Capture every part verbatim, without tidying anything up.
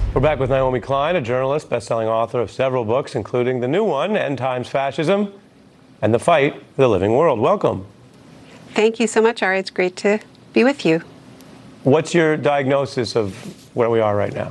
We're back with Naomi Klein, a journalist, best-selling author of several books, including the new one, End Times Fascism and the Fight for the Living World. Welcome. Thank you so much, Ari. It's great to be with you. What's your diagnosis of where we are right now?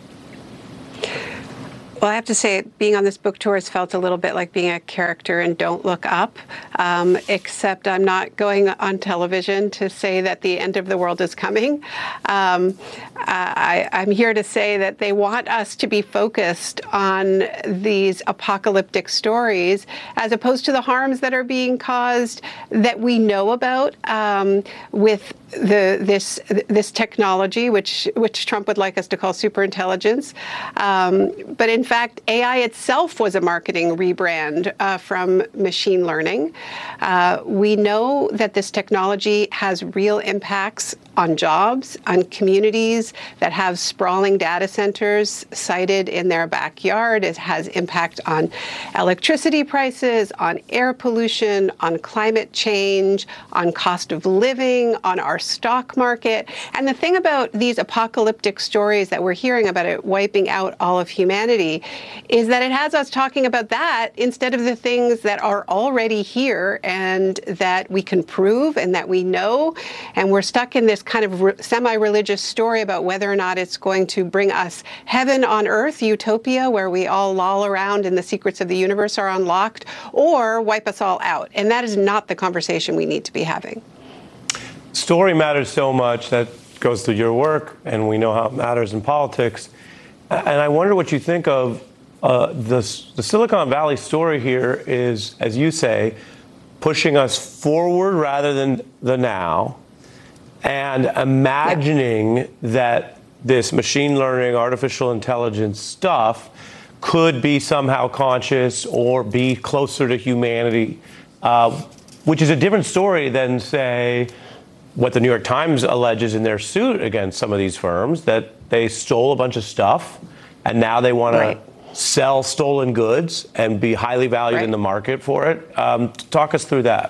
Well, I have to say, being on this book tour has felt a little bit like being a character in Don't Look Up, um, except I'm not going on television to say that the end of the world is coming. Um, I, I'm here to say that they want us to be focused on these apocalyptic stories as opposed to the harms that are being caused that we know about um, with the this this technology, which which Trump would like us to call superintelligence. Um, but in fact, A I itself was a marketing rebrand uh, from machine learning. Uh, we know that this technology has real impacts on jobs, on communities that have sprawling data centers sited in their backyard. It has impact on electricity prices, on air pollution, on climate change, on cost of living, on our stock market. And the thing about these apocalyptic stories that we're hearing about it wiping out all of humanity is that it has us talking about that instead of the things that are already here and that we can prove and that we know. And we're stuck in this kind of re- semi-religious story about whether or not it's going to bring us heaven on earth, utopia, where we all loll around and the secrets of the universe are unlocked, or wipe us all out. And that is not the conversation we need to be having. Story matters so much. That goes through your work, and we know how it matters in politics. And I wonder what you think of uh, the, the Silicon Valley story here is, as you say, pushing us forward rather than the now, and imagining yep. that this machine learning, artificial intelligence stuff could be somehow conscious or be closer to humanity, uh, which is a different story than, say, what the New York Times alleges in their suit against some of these firms, that they stole a bunch of stuff and now they want right. to sell stolen goods and be highly valued right. in the market for it. Um, talk us through that.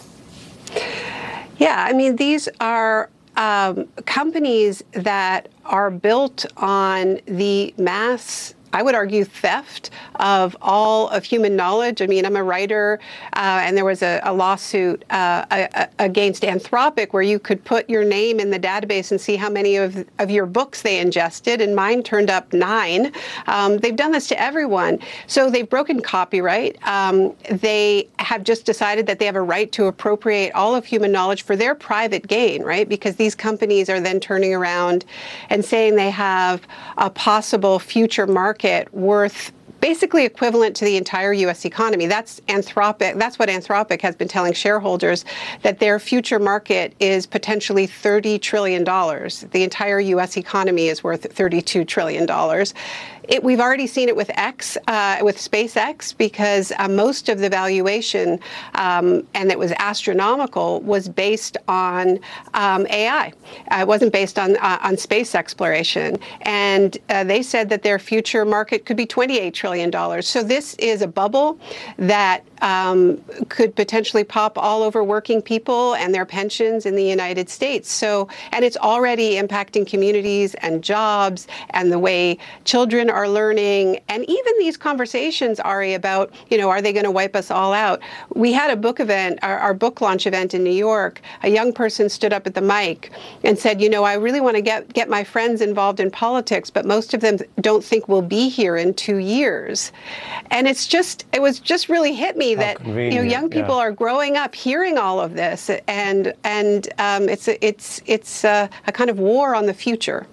Yeah, I mean, these are um, companies that are built on the mass, I would argue, theft of all of human knowledge. I mean, I'm a writer, uh, and there was a, a lawsuit uh, a, a, against Anthropic where you could put your name in the database and see how many of, of your books they ingested, and mine turned up nine. Um, they've done this to everyone. So they've broken copyright. Um, they have just decided that they have a right to appropriate all of human knowledge for their private gain, right? Because these companies are then turning around and saying they have a possible future market worth basically equivalent to the entire U S economy. That's Anthropic. That's what Anthropic has been telling shareholders, that their future market is potentially thirty trillion dollars. The entire U S economy is worth thirty-two trillion dollars. It, we've already seen it with X, uh, with SpaceX, because uh, most of the valuation, um, and it was astronomical, was based on um, A I. Uh, it wasn't based on uh, on space exploration. And uh, they said that their future market could be twenty-eight trillion dollars. So this is a bubble that um, could potentially pop all over working people and their pensions in the United States. So, and it's already impacting communities and jobs and the way children are learning, and even these conversations, Ari, about, you know, are they going to wipe us all out? We had a book event, our, our book launch event in New York. A young person stood up at the mic and said, you know, I really want to get, get my friends involved in politics, but most of them don't think we'll be here in two years. And it's just, it was just really hit me How that, convenient. you know, young people yeah. are growing up hearing all of this, and and um, it's, it's, it's a, a kind of war on the future.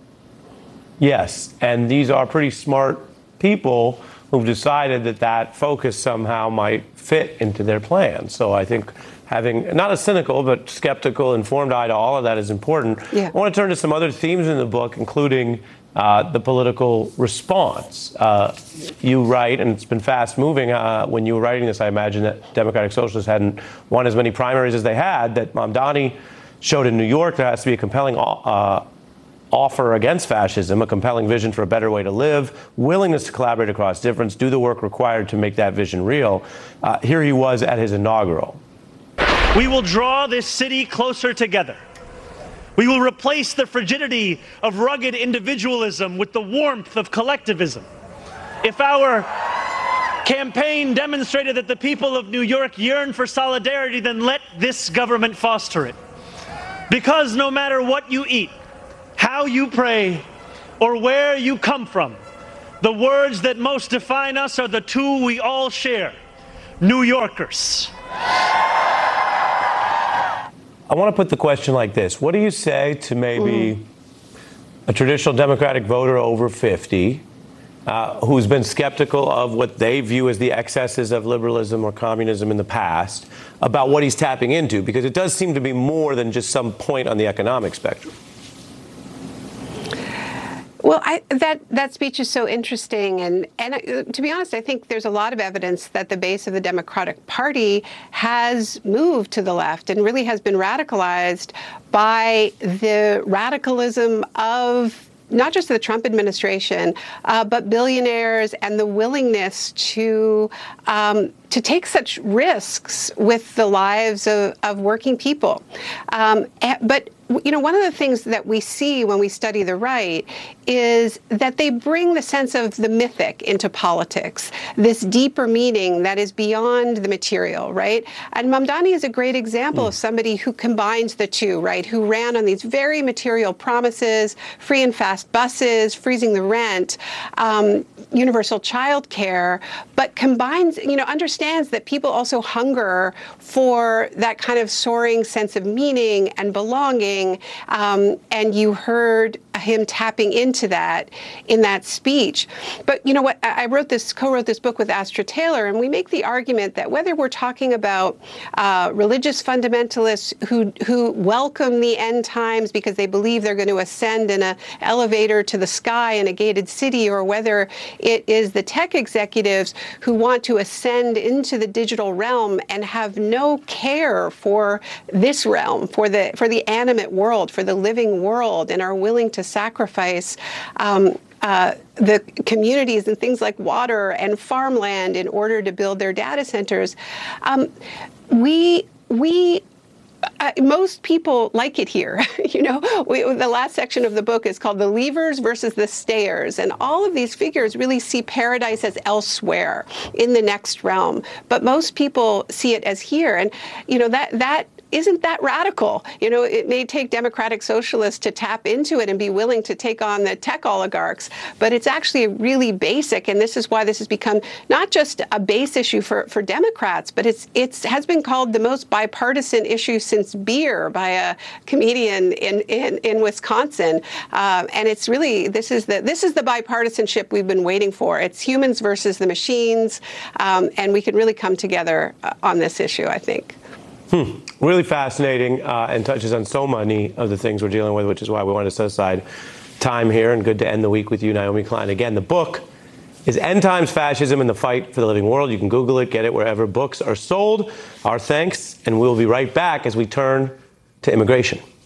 Yes, and these are pretty smart people who've decided that that focus somehow might fit into their plan. So I think having not a cynical but skeptical, informed eye to all of that is important. Yeah. I want to turn to some other themes in the book, including uh, the political response. Uh, you write, and it's been fast-moving. Uh, when you were writing this, I imagine that Democratic Socialists hadn't won as many primaries as they had, that Mamdani showed in New York there has to be a compelling uh, offer against fascism, a compelling vision for a better way to live, willingness to collaborate across difference, do the work required to make that vision real. Uh, here he was at his inaugural. We will draw this city closer together. We will replace the frigidity of rugged individualism with the warmth of collectivism. If our campaign demonstrated that the people of New York yearn for solidarity, then let this government foster it. Because no matter what you eat, how you pray, or where you come from, the words that most define us are the two we all share: New Yorkers. I want to put the question like this. What do you say to maybe mm. a traditional Democratic voter over fifty uh, who's been skeptical of what they view as the excesses of liberalism or communism in the past about what he's tapping into? Because it does seem to be more than just some point on the economic spectrum. Well, I, that that speech is so interesting, and and uh, to be honest, I think there's a lot of evidence that the base of the Democratic Party has moved to the left and really has been radicalized by the radicalism of not just the Trump administration, uh, but billionaires and the willingness to um, to take such risks with the lives of, of working people. Um, but you know, one of the things that we see when we study the right is that they bring the sense of the mythic into politics, this deeper meaning that is beyond the material, right? And Mamdani is a great example mm. of somebody who combines the two, right? Who ran on these very material promises, free and fast buses, freezing the rent, um, universal child care, but combines, you know, understands that people also hunger for that kind of soaring sense of meaning and belonging. Um, and you heard him tapping into that in that speech. But you know what? I wrote this, co-wrote this book with Astra Taylor, and we make the argument that whether we're talking about uh, religious fundamentalists who who welcome the end times because they believe they're going to ascend in an elevator to the sky in a gated city, or whether it is the tech executives who want to ascend into the digital realm and have no care for this realm, for the for the animate world, for the living world, and are willing to sacrifice um, uh, the communities and things like water and farmland in order to build their data centers. Um, we we. Uh, most people like it here. you know, we, the last section of the book is called The Leavers versus the Stayers. And all of these figures really see paradise as elsewhere in the next realm. But most people see it as here. And, you know, that that isn't that radical. You know, it may take democratic socialists to tap into it and be willing to take on the tech oligarchs, but it's actually really basic. And this is why this has become not just a base issue for, for Democrats, but it's it's has been called the most bipartisan issue since beer by a comedian in, in, in Wisconsin. Uh, and it's really, this is the this is the bipartisanship we've been waiting for. It's humans versus the machines. Um, and we can really come together uh, on this issue, I think. Hmm. Really fascinating uh, and touches on so many of the things we're dealing with, which is why we wanted to set aside time here, and good to end the week with you, Naomi Klein. Again, the book is End Times: Fascism and the Fight for the Living World. You can Google it, get it wherever books are sold. Our thanks, and we'll be right back as we turn to immigration.